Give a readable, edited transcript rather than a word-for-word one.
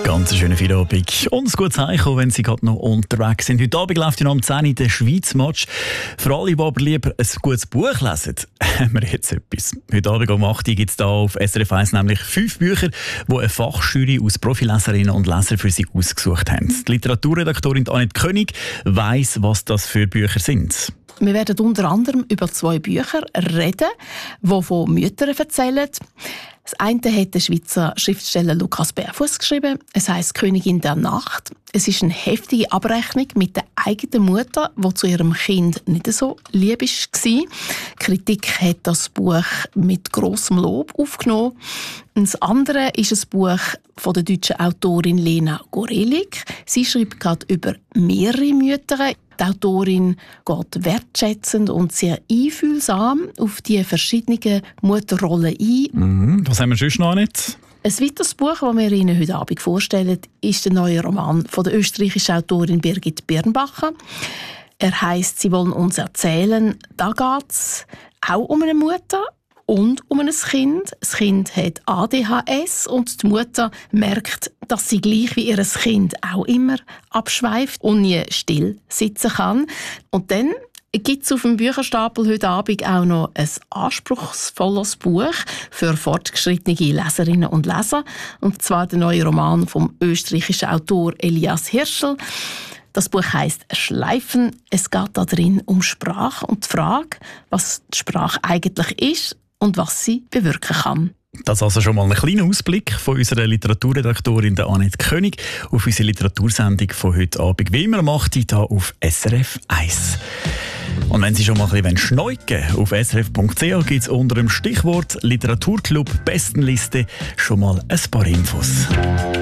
Ganz schönen Feierabend und ein gutes Heimkommen, wenn Sie gerade noch unterwegs sind. Heute Abend läuft ja noch um 10 Uhr der Schweiz-Match. Für alle, die aber lieber ein gutes Buch lesen, haben wir jetzt etwas. Heute Abend um 8 Uhr gibt es hier auf SRF 1 nämlich 5 Bücher, die eine Fachjury aus Profileserinnen und Lesern für Sie ausgesucht haben. Die Literaturredaktorin Annette König weiss, was das für Bücher sind. Wir werden unter anderem über 2 Bücher reden, die von Müttern erzählen. Das eine hat der Schweizer Schriftsteller Lukas Berfuss geschrieben. Es heisst «Königin der Nacht». Es ist eine heftige Abrechnung mit der eigenen Mutter, die zu ihrem Kind nicht so lieb war. Die Kritik hat das Buch mit grossem Lob aufgenommen. Das andere ist ein Buch von der deutschen Autorin Lena Gorelik. Sie schreibt gerade über mehrere Mütter. Die Autorin geht wertschätzend und sehr einfühlsam auf die verschiedenen Mutterrollen ein. Was haben wir sonst noch nicht? Ein weiteres Buch, das wir Ihnen heute Abend vorstellen, ist der neue Roman von der österreichischen Autorin Birgit Birnbacher. Er heisst «Sie wollen uns erzählen». Da geht es auch um eine Mutter und um ein Kind. Das Kind hat ADHS und die Mutter merkt, dass sie gleich wie ihr Kind auch immer abschweift und nie still sitzen kann. Und dann gibt es auf dem Bücherstapel heute Abend auch noch ein anspruchsvolles Buch für fortgeschrittene Leserinnen und Leser. Und zwar der neue Roman vom österreichischen Autor Elias Hirschl. Das Buch heisst «Schleifen». Es geht darin um Sprache und die Frage, was die Sprache eigentlich ist und was sie bewirken kann. Das ist also schon mal ein kleiner Ausblick von unserer Literaturredaktorin Annette König auf unsere Literatursendung von heute Abend. Wie immer macht die hier auf SRF 1. Und wenn Sie schon mal ein bisschen schneuken wollen, auf srf.ch gibt es unter dem Stichwort Literaturclub Bestenliste schon mal ein paar Infos.